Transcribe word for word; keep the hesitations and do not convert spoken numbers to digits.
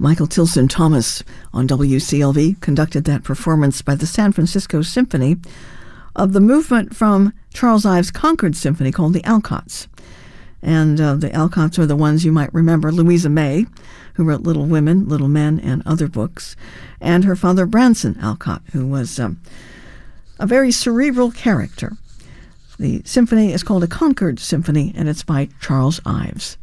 Michael Tilson Thomas on W C L V conducted that performance by the San Francisco Symphony of the movement from Charles Ives' Concord Symphony called the Alcotts. And uh, the Alcotts are the ones you might remember, Louisa May, who wrote Little Women, Little Men, and other books, and her father Branson Alcott, who was um, a very cerebral character. The symphony is called a Concord Symphony, and it's by Charles Ives.